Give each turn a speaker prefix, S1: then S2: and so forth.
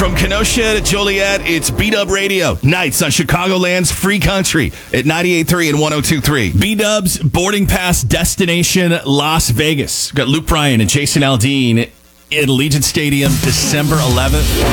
S1: From Kenosha to Joliet, it's B-Dub Radio. Nights on Chicagoland's Free Country at 98.3 and 102.3. B-Dub's boarding pass destination, Las Vegas. We've got Luke Bryan and Jason Aldean at Allegiant Stadium, December 11th.